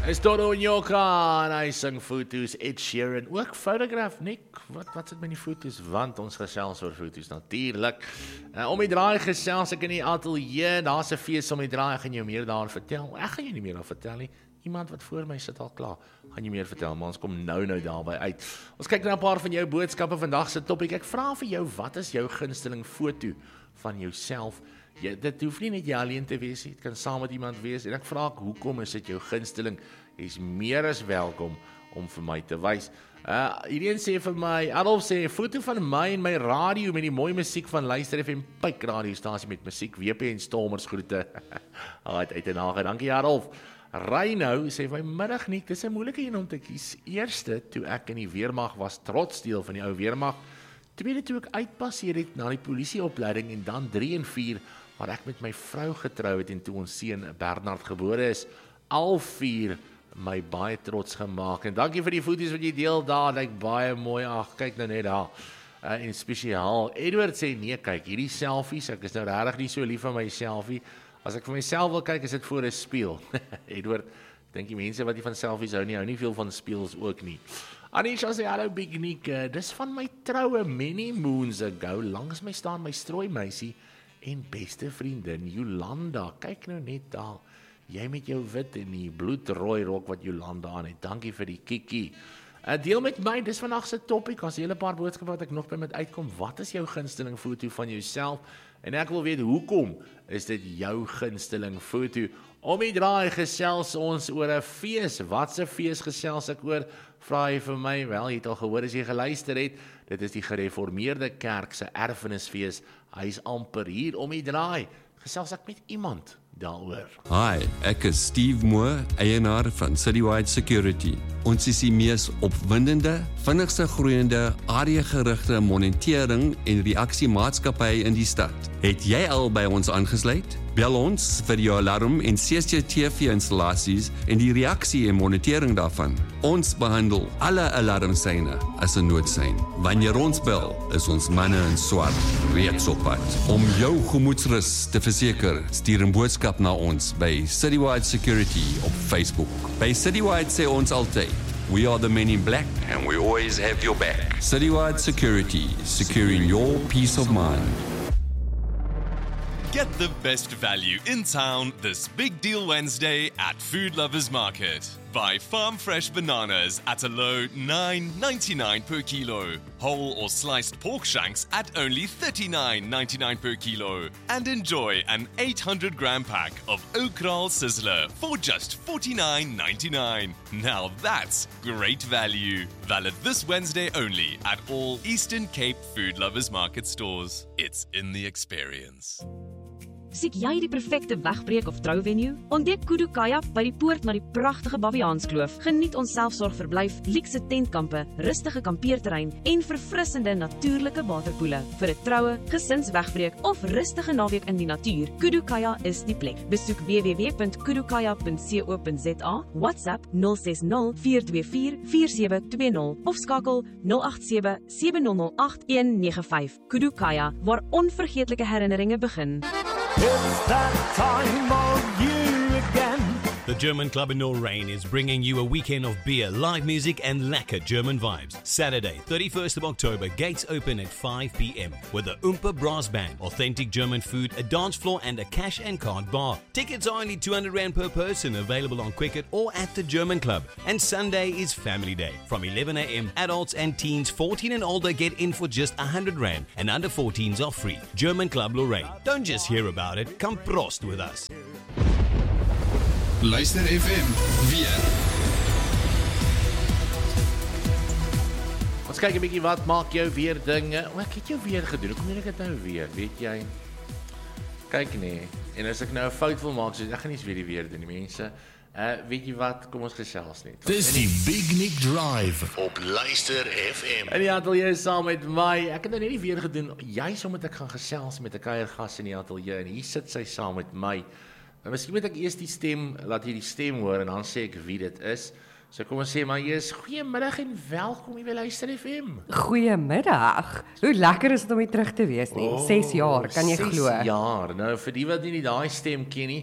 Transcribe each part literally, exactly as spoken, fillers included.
Is Dodo Njoka en hy sing foto's, Ed Sheeran, ook Photograph, Nick, wat, wat sit met die foto's, want ons gesels oor foto's, natuurlijk. Uh, om die draai gesels ek in die atelier, daar is 'n fees om die draai, ek gaan jou meer daar vertel, ek gaan jou nie meer daar vertel nie, iemand wat voor my sit al klaar, gaan jy meer vertel, maar ons kom nou nou daarby uit. Ons kyk na 'n paar van jou boodskappe, vandag se topik, ek vra vir jou, wat is jou gunsteling foto van jouself? Ja, dit hoef nie net jy alleen te wees, dit kan saam met iemand wees, en ek vra ek, hoekom is dit jou gunsteling? Jy is meer as welkom om vir my te wys. Uh, Iedereen sê vir my, Adolf sê, foto van my en my radio met die mooi musiek van Luister F M Pyk radiostasie met musiek, W P en Stormers groete. Alright, uit en nage, dankie Adolf. Reino sê, my middag nie, dis 'n moeilike een om te kies. Eerste, toe ek in die weermag was, trots deel van die ou weermag. Tweede, toe ek uitpasseer het na die polisieopleiding en dan drie en vier, waar ek met my vrou getrou het en toe ons seun Bernard gebore is, al vier my baie trots gemaak. En dankie vir die foto's wat jy deel daar, lyk baie mooi. Ag, kyk nou net daar. Uh, en spesiaal, Edward sê, nee, kyk, hierdie selfies, ek is nou regtig nie so lief van my selfie. As ek vir myself wil kyk, is dit voor 'n spieël. Edward, ek dink die mense wat nie van selfies hou nie, hou nie veel van spieëls ook nie. Anisha sê, hallo Big Nick, uh, dis van my troue many moons ago, langs my staan my strooimeisie en beste vriendin Jolanda, kyk nou net daar, jy met jou wit en die bloedrooi rok wat Jolanda aan het, dankie vir die kiekie. Uh, deel met my, dis vandag se topik, as 'n hele paar boodskappe wat ek nog by met uitkom, wat is jou gunsteling foto van jouself? En ek wil weet, hoekom is dit jou gunsteling foto? Om die draai gesels ons oor 'n fees, wat se fees gesels ek oor? Vra jy vir my, wel, jy het al gehoor as jy geluister het, dit is die gereformeerde kerk se erfenisfees, hy is amper hier om die draai, gesels ek met iemand daaroor. Hi, ek is Steve Moore, eienaar van Citywide Security. Ons is die mees opwindende, vinnigste groeiende, areagerigte monitering en reaksiemaatskappy in die stad. Het jy al by ons aangesluit? Bel ons vir jou alarm en C C T V-installasies en die reaksie en monitering daarvan. Ons behandel alle alarmsyne as 'n noodsein. Wanneer ons bel, is ons manne in swart reeds op pad. Om jou gemoedsrus te verseker, stuur 'n boodskap na ons by Citywide Security op Facebook. By Citywide sê ons altyd, we are the men in black and we always have your back. Citywide Security, securing your peace of mind. Get the best value in town this Big Deal Wednesday at Food Lovers Market. Buy farm fresh bananas at a low nine ninety-nine per kilo. Whole or sliced pork shanks at only thirty-nine ninety-nine per kilo. And enjoy an eight hundred gram pack of Okral Sizzler for just forty-nine ninety-nine. Now that's great value. Valid this Wednesday only at all Eastern Cape Food Lovers Market stores. It's in the experience. Siek jy die perfekte wegbreek of trouvenue? Ontdek Kudu Kayak by die poort na die pragtige Baviaanskloof. Geniet ons selfsorgverblyf, luukse tentkampe, rustige kampeerterrein en verfrissende natuurlike waterpoele. Vir 'n troue, gesinswegbreek of rustige naweek in die natuur, Kudu Kayak is die plek. Besoek w w w punt kudu kayak punt co punt z a, WhatsApp nul ses nul vier twee vier vier sewe twee nul of skakel nul agt sewe sewe nul nul agt een nege vyf. Kudu Kayak, waar onvergeetlike herinneringe begin. It's that time of year again. The German Club in Norrain is bringing you a weekend of beer, live music and lekker German vibes. Saturday, thirty-first of October, gates open at five p m with the Oompa Brass Band, authentic German food, a dance floor and a cash and card bar. Tickets are only two hundred rand per person, available on Quicket or at the German Club. And Sunday is Family Day. From eleven a m, adults and teens fourteen and older get in for just one hundred rand and under fourteens are free. German Club Lorraine. Don't just hear about it, come prost with us. Luister F M, weer. Ons kyk 'n bietjie wat maak jou weer dinge. O, ek het jou weer gedoen. Hoekom doen ek dit nou weer? Weet jy? Kyk nee. En as ek nou 'n fout wil maak, so ek gaan nie eens weer die weer doen nie, mense. Uh, weet jy wat? Kom ons gesels net. Dis die Big Nick Drive op Luister F M. En die atelier saam met my. Ek het nou net nie weer gedoen. Juis omdat ek gaan gesels met 'n kuiergas in die atelier en hier sit sy saam met my. Miskien moet ek eers die stem, laat jy die stem hoor en dan sê ek wie dit is. So kom ons sê maar eers, goeiemiddag en welkom hier by Luister F M. Goeiemiddag. Hoe lekker is dit om hier terug te wees nie. Oh, ses jaar, kan jy glo? ses jaar. Nou vir die wat nie daai stem ken nie,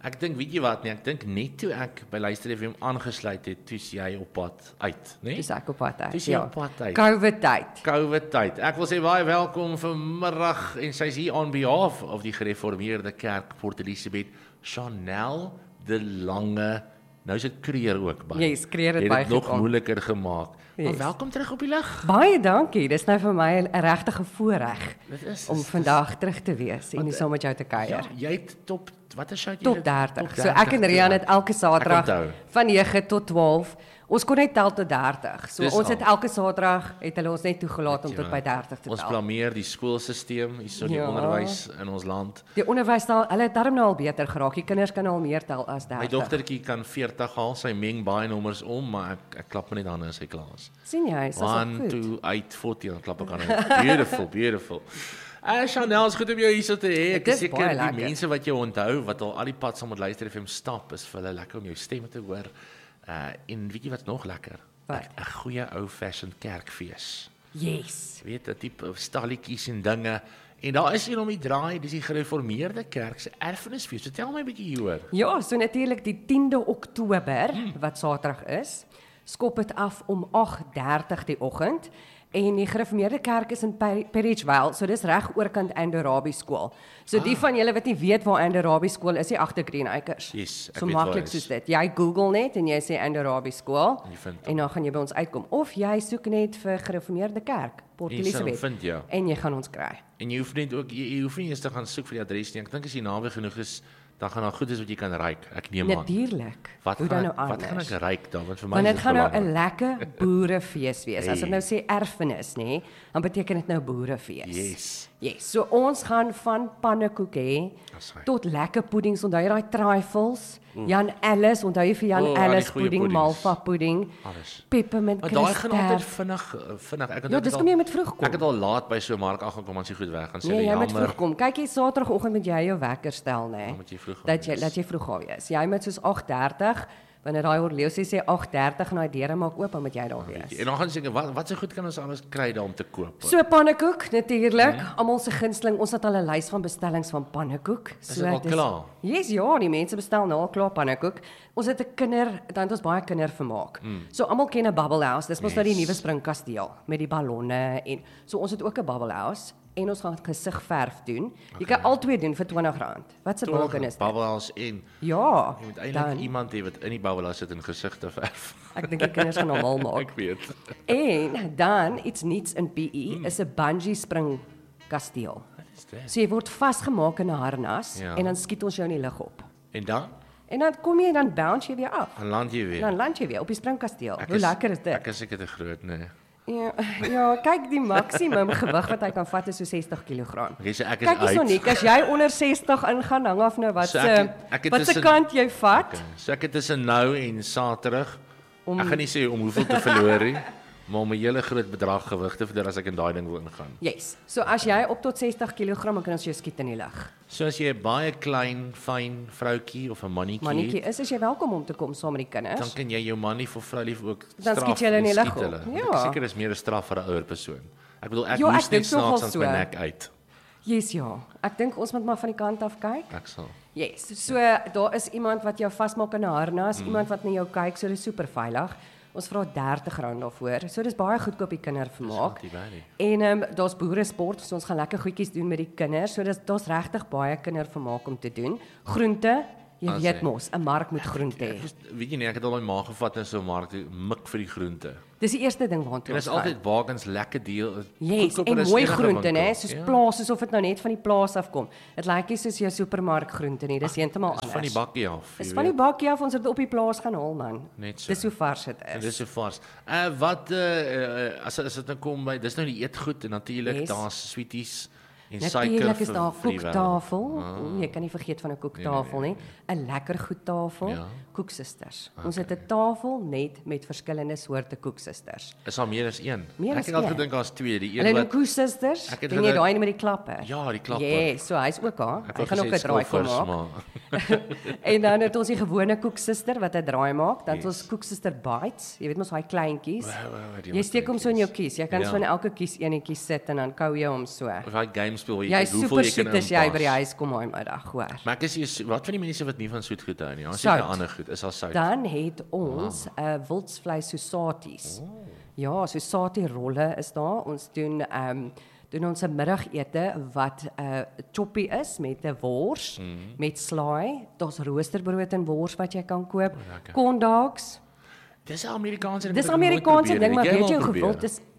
Ek dink, weet jy wat nie, ek dink net toe ek by Luister F M aangesluit het, toe's jy op pad uit, né? Dis ek op pad uit. Toe's jy op pad uit. COVID tyd. COVID tyd. Ek wil sê baie welkom vanmiddag en sy's hier on behalf of die gereformeerde kerk Port Elizabeth, Chanel de Lange. Nou is dit Kreer ook by. Yes, Kreer het het dit nog bygekom. moeiliker gemaak. Yes. Maar welkom terug op die lig. Baie dankie. Dis nou vir my 'n regtige voorreg Dit is om is- vandag terug te wees en nie saam met jou te kuier. Ja, jy het top wat is jy? Tot dertig. So ek en Rian het elke Saterdag onthou. van negen tot twaalf. Ons kon net tel tot dertig. So Dis ons al. het elke Saterdag het hulle ons net toegelaat om Ja, tot by dertig te Ons tel. blameer die skoolstelsel, hierso die Ja. onderwys in ons land. Die onderwys daar, hulle het darm nou al beter geraak. Die kinders kan al meer tel as My dertig. dogtertjie kan veertig haal, sy meng baie nommers om, maar ek ek klap my net hande in sy klas. sien jy, is one, goed. two, eight, fourteen, dan klap ek aan uit. Beautiful, beautiful. Uh, Chanel, is goed om jou hier so te hê. Ek Dit is is seker baie die lekker. mense wat jou onthou, wat al al die pad saam met Luister F M stap, is vir hulle lekker om jou stem te hoor. Uh, en weet jy wat nog lekker? Wat? 'n Goeie ou fashioned kerkfees. Yes. Jy weet, 'n tipe stalletjies en dinge. En daar is hier om die draai, dis die gereformeerde kerk se erfenisfees. Vertel my 'n bietjie hieroor. Ja, so natuurlik die tiende Oktober wat Saterdag is, skop dit af om agt dertig die oggend. En die gereformeerde kerk is in Perigeville, so dis reg oorkant Andorabie skool. So ah. die van julle wat nie weet waar Andorabie skool is, is agter Green Acres. Yes, ek so weet waar maklik is. soos dit. Jy Google net en jy sê Andorabie skool En jy vind hom. en dan gaan jy by ons uitkom of jy soek net vir gereformeerde kerk, Port Jy sal hom Elizabeth. vind, ja. En jy gaan ons kry. En jy hoef net ook jy, jy hoef nie eers te gaan soek vir die adres nie. Ek dink as jy naby genoeg is, dan gaan daar goed is wat jy kan ruik. Ek neem aan. Natuurlik. Wat Hoe gaan dan ek, nou wat gaan anders? ek ruik dan? Want vir my Want is dit gaan nou 'n belangrik. lekker boerefees wees. As dit Hey. nou sê erfenis, nê, dan beteken dit nou boerefees. Yes. Yes. So ons gaan van pannekoek hê Dis reg. tot lekker puddings. Onthou jy daai trifles? Jan Ellis, onthou jy vir Jan O, al die Ellis goeie pudding, puddings. malva pudding, Alles. peppermint Maar daai gaan altyd crisp. vinnig uh, vinnig. Ek het Ja, dit dis al- kom jy met vroeg kom. Ek het al laat by so 'n mark aangekom as jy goed weg gaan sê Nee, die jy moet jammer. vroeg kom. Kyk, jy Saterdagoggend moet jy jou wekker stel, nê. Dan moet jy vroeg Dat jy wees. dat jy vroeg gaan wees. Jy moet soos agt dertig, wanneer daai horlosie sê agt dertig en daai deure maak oop, dan moet jy daar wees. En dan gaan jy sê wat wat so goed kan ons alles kry daar om te koop? So pannekoek natuurlik, mm. almal se gunsteling. Ons het al 'n lys van bestellings van pannekoek. So dit al dis- klaar? Yes, ja, die mense bestel nou al klaar pannekoek. Ons het 'n kinder, dan het ons baie kindervermaak. Mm. So almal ken 'n Bubble House. Dis mos nou die Yes. nuwe springkasteel met die ballonne en so ons het ook 'n Bubble House en ons gaan gesigverf doen. Jy kan albei doen vir twintig rand. Wat 'n bulk is dit? Bubble House en Ja. jy moet eintlik Dan, iemand hê wat in die Bubble House sit en gesigte verf. ek dink die kinders gaan hom mal maak. Ek weet. En dan iets nuuts in P E mm. is 'n bungee spring kasteel. Wat is dit? So jy word vasgemaak in 'n harnas Ja. en dan skiet ons jou in die lug op. En dan En dan kom jy dan bounce jy weer af. dan land jy weer. Dan land jy weer op die springkasteel. Ek Hoe lekker is dit? Ek is seker te groot, nee. Ja, ja, kyk die maksimum gewig wat hy kan vat is so sestig kilogram. Okay, so ek is Kyk uit. hierso nie, as jy onder sestig ingaan, hang af nou wat So se ek het- ek het wat se tussen- kant jy vat. Okay. So ek het tussen nou en Saterdag. Om- Ek gaan nie sê om hoeveel te verloor nie, maar om 'n hele groot bedrag gewig te verloor as ek in daai ding wil ingaan. Yes. So as jy op tot sestig kilogram, dan kan ons jou skiet in die lug. So as jy 'n baie klein, fyn vroutjie of 'n mannetjie Mannetjie het, is as jy welkom om te kom saam met die kinders. dan kan jy jou man lief of vrou lief ook Dan straf skiet jy hulle in en die lug skiet op. hulle. Ja. Want Ek seker is meer 'n straf vir 'n ouer persoon. Ek bedoel ek Ja, ek hoes dink net nogal snaaks aan so. my nek uit. Yes, ja. Ek dink ons moet maar van die kant af kyk. Ek sal. Yes. So daar is iemand wat jou vasmaak in 'n harnas, Mm. iemand wat na jou kyk, so dis super veilig. Ons vra dertig rand daarvoor. So dis baie goedkoop die kindervermaak. Dis not bad nie. En ehm um, daar's boeresport, so ons gaan lekker goedjies doen met die kinders. So dis daar's regtig baie kindervermaak om te doen. Groente, jy As weet hy- mos, 'n mark moet groente hê. Ek was- Weet jy nie, ek het al my ma gevat in so 'n mark toe mik vir die groente. Dis die eerste ding waartoe En ons dit is gaan. altyd bargains lekker deel. Yes, goedkoper en as mooi enige groente, winkel. né? Soos Ja. plaas, asof dit nou net van die plaas afkom. Dit lyk nie soos jou supermark groente nie. Dis heeltemal Dis anders. van die bakkie af. Dis jy van die weet. bakkie af, ons het dit op die plaas gaan haal man. Net so. Dis hoe vars dit En is. dis so vars. Uh wat uh, uh as as dit nou kom by dis nou die eetgoed en natuurlik Yes. daar's sweeties en suiker. Natuurlik is vir- daar 'n vir die wêreld. koektafel. Ah. O, jy kan nie vergeet van 'n koektafel nie. 'n Lekker goed tafel. Ja. Koeksisters. Ons het 'n tafel net met verskillende soorte koeksisters. Is daar meer as een? Meer ek as het altyd een. gedink daar's twee, die Hulle een noem wat koeksisters. Ek het Ken jy hulle- daai een met die klapper? Ja, die klapper. Ja, yes, so hy's ook daar. Ek Hy wou gaan ook gesê 'n draai kom skoffers, maak. maar En dan het ons die gewone koeksister wat 'n draai maak, dan het Yes. ons koeksister bites. Jy weet mos daai kleintjies. Wow, wow, wow, die Jy steek hom so in jou kleintjies. kies. Jy kan Ja. so in elke kies enetjie sit en dan kou jy hom so. of daai game game speel waar jy Jy kyk is hoeveel super jy kan soet as jy by die inpas. huis kom daai middag, hoor. Maar ek is hier, wat van die mense wat nie van soet goed hou nie? Ons Sout. het ander goed, is al sout. Dan het ons 'n uh, wildsvleis sosaties. Oh. Ja, sosati rolle is daar. Ons doen ehm um, doen ons 'n middagete wat 'n uh, choppie is met 'n wors, mm. met slaai, daar's roosterbrood en wors wat jy kan koop, oh, corn dogs. Dis 'n Amerikaanse ding. Dis wat ek nooit Amerikaanse probeer ding, nie. maar Het jy weet jy al hoe probeer? gewild is?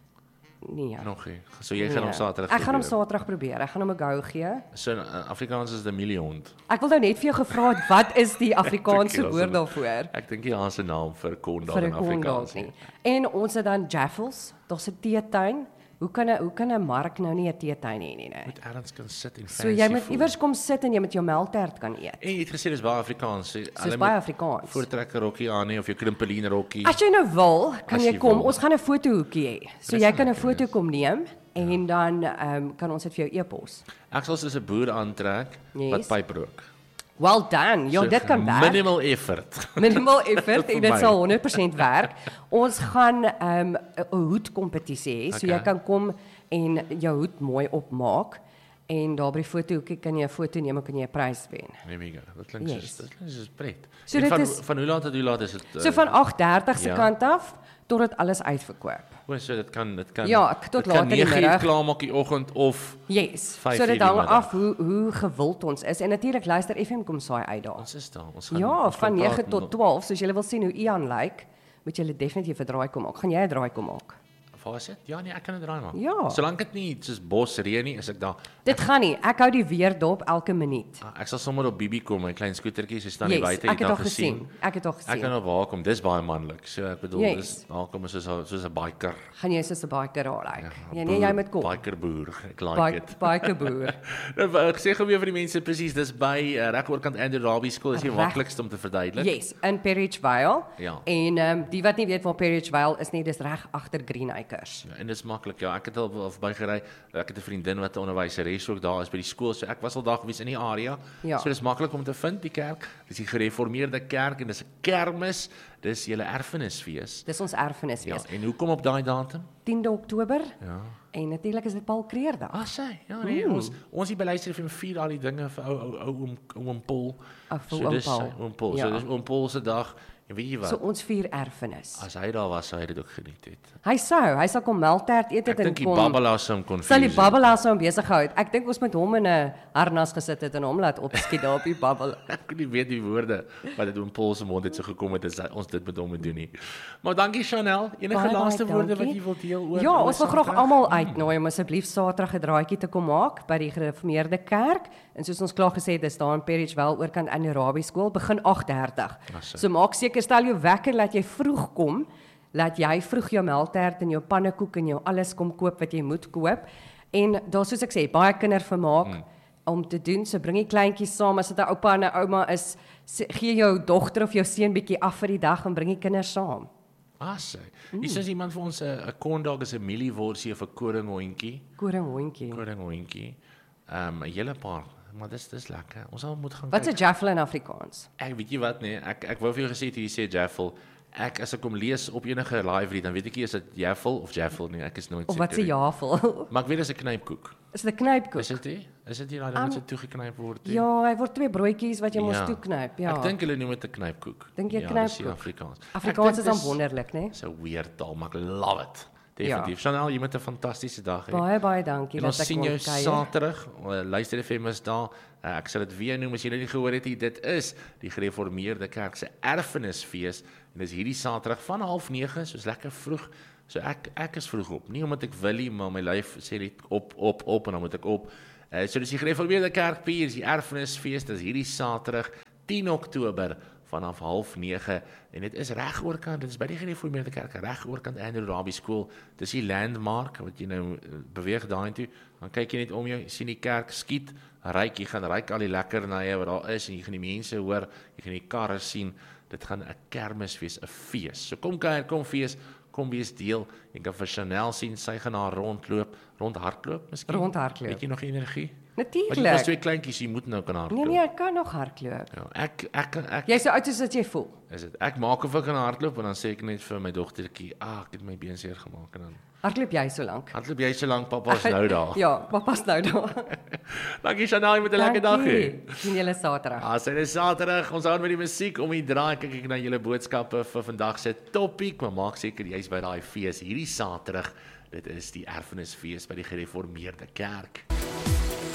Nee. Nog nie. So jy gaan hom Saterdag Ek gaan hom probeer. Saterdag probeer. Ek gaan hom 'n go gee. So uh, Afrikaans is die miliehond. Ek wil nou net vir jou gevra het wat is die Afrikaanse Ek dink woord jy daarvoor? Ek dink jy het 'n naam vir kondog Vir in 'n corn dog Afrikaans nie. En ons het dan jaffles, daar's 'n teetuin. Hoe kan 'n hoe kan 'n mark nou nie 'n teetuin hê nie, nee. Moet ergens kan sit en So jy moet iewers kom sit en jy met jou melktert kan eet. En jy het gesê dis baie Afrikaans. So, Dis baie Afrikaans. Voortrekker rokkie aan nie of jou krimpeline rokkie. As jy nou wil, kan As jy jy kom. wil. Ons gaan 'n fotohoekie hê. So Dis jy kan 'n lekker, foto dis. kom neem en dan ehm um, kan ons dit vir jou e-pos. Ek sal soos 'n boer aantrek Yes. wat pyp rook. Well done. Ja, So dit kan werk. Minimal effort. Minimal effort Vir en dit my. sal honderd persent werk. Ons gaan ehm, 'n um, hoed kompetisie hê. So Okay. jy kan kom en jou hoed mooi opmaak en daar by die fotohoekie kan jy 'n foto neem en kan jy 'n prys wen. There we go. Dit klink Yes. soos dit klink soos pret. So En dit van is- van hoe laat tot hoe laat is dit? So van agt dertig se ja. kant af totdat alles uitverkoop. O, so dit kan dit kan Ja, ek- tot dit kan laat in die nege uur middag. klaar maak die oggend of Yes. vyf So uur dit die hang middag. af hoe hoe gewild ons is en natuurlik luister F M kom saai uit daar. Ons is daar. Ons gaan Ja, ons gaan van nege praat tot met- twaalf, soos julle wil sien hoe Ian lyk, moet julle definitief 'n draai kom maak. Gaan jy 'n draai kom maak? Waar is dit? Ja nee, ek kan dit draai maak. Ja. Solank dit nie soos bos reën nie, is ek daar. Dit gaan nie. Ek hou die weer dop elke minuut. Ah, Ek sal sommer op Bibi kom, my klein skootertjie, so staan Yes, die buite, ek het al al gesien. Ek het al Ek kan gesien. op waar kom. Dis baie manlik. So ek bedoel Yes. dis daar kom is soos 'n soos 'n biker. Gaan jy soos 'n biker daar lyk? Ja, Ja, nee, jy moet kom. Biker boer. Ek like Bike dit. biker boer. Nou ek sê gou weer vir die mense presies, dis by uh, reg oorkant Andrew Rabie skool. Dis die Reg. maklikste om te verduidelik. Yes, in Perich Vale. Ja. En ehm um, die wat nie weet waar Perich Vale is nie, dis reg agter Green Acres. Ja, en dis maklik. Ja, ek het al al verbygery. Ek het 'n vriendin wat 'n onderwyseres ook daar is by die skool. So ek was al daar gewees in die area. Ja. So dis maklik om te vind die kerk. Dis die gereformeerde kerk en dis 'n kermis. Dis julle erfenisfees. Dis ons erfenisfees. Ja, en hoekom op daai datum? tiende Oktober. Ja. En natuurlik is dit Paul Kreerdag. Ah, sê. Ja, nee, Mm. ons ons hier by luister vir vier al die dinge vir ou ou ou oom oom Paul. Ag, vir So oom dis Paul. sy- oom Paul. Ja. So dis oom Paul se dag. En weet jy wat? So ons vier erfenis. As hy daar was, sou hy dit ook geniet het. Hy sou, hy sou kom melktert eet Ek het en dink die kom. babbelaar sou hom kon Sal die babbelaar sou hom besig gehou het. Ek dink ons moet hom in 'n harnas gesit het en hom laat opskiet daar op die babbel. Ek kon nie weet die woorde wat dit oom Paul se mond het so gekom het as hy- ons dit met hom moet doen nie. Maar dankie Chanel. Enige Baie, baie laaste woorde wat dankie. jy wil deel oor? Ja, oor ons wil graag Saterdag? almal uitnooi om asseblief Saterdag 'n draaitjie te kom maak by die Gereformeerde Kerk. En soos ons klaar gesê het, dis daar in Perrichville oorkant aan die Rabie skool, begin agt dertig. so. So maak seker stel jou wekker dat jy vroeg kom, laat jy vroeg jou melktert en jou pannekoek en jou alles kom koop wat jy moet koop. En daar soos ek sê, baie kindervermaak mm. om te doen. So bring die kleintjies saam as dit 'n oupa en 'n ouma is, sê- gee jou dogter of jou seun bietjie af vir die dag en bring die kinders saam. Ah, sê. Hier is iemand vir ons 'n 'n corndog is 'n mielieworsie of 'n koringhondjie. Koringhondjie. Koringhondjie. Ehm 'n hele paar, maar dis dis lekker. Ons sal moet gaan Wat is 'n kyk. jaffle in Afrikaans? Ek weet jy wat nee, ek ek wou vir jou gesê het hier sê Jaffel. Ek as ek hom lees op enige live read, dan weet ek nie is dit Jaffel of Jaffel nie. Ek is nooit Of seker. wat 'n nie. jafel? Maar ek weet dis 'n knypkoek. Is dit 'n knypkoek? Is dit nie? Is dit nie daai ding wat so toegeknyp word nie? Ja, hy word twee broodjies wat jy mos toeknyp, ja. Ek dink hulle noem dit 'n knypkoek. Dink jy ja, knypkoek? dis Afrikaans. Afrikaans is dan wonderlik, né? Dis 'n weird taal, maar ek love it. Definitief. Ja. Chanel, jy moet 'n fantastiese dag hê. Baie baie dankie En dat ons ek sien kon jou kuier. Saterdag. Uh, Luister F M is daar. Uh, ek sal dit weer noem as jy dit nie gehoor het nie. Dit is die Gereformeerde Kerk se erfenisfees en dis hierdie Saterdag van half nege, soos lekker vroeg. So ek ek is vroeg op. Nie omdat ek wil nie, maar my lyf sê net op op op en dan moet ek op. Uh, so dis die Gereformeerde Kerk Pier, die erfenisfees, dis hierdie Saterdag tien Oktober vanaf half nege en dit is reg oorkant, dit is by die Gereformeerde Kerk reg oorkant Andrew Rabie skool. Dis die landmark wat jy nou beweeg daartoe. Dan kyk jy net om jou, sien die kerk skiet, ryk, jy gaan ryk al die lekkernye wat daar is en jy gaan die mense hoor, jy gaan die karre sien. Dit gaan 'n kermis wees, 'n fees. So kom kuier, kom fees, kom wees deel. Jy kan vir Chanel sien, sy gaan haar rondloop, rondhardloop miskien. Rondhardloop. Het jy nog energie? Want jy was Natuurlik. twee kleintjies, jy moet nou kan Nee hardloop. nee, ek kan nog hardloop. Ja, ek ek ek Jy is so oud soos wat jy voel. is dit. Ek maak of ek kan hardloop en dan sê ek net vir my dogtertjie, "Ah, ek het my been seer gemaak." En dan Hardloop jy so lank? hardloop jy so lank, papa's nou daar. Ja, papa's nou daar. Dankie Chanel, jy moet 'n lekker dag hê. Sien julle Saterdag. As dit is Saterdag, ons hou met die musiek om die draai, kyk ek na julle boodskappe vir vandag se topiek, maar maak seker jy's by daai fees hierdie Saterdag. Dit is die erfenisfees by die Gereformeerde Kerk.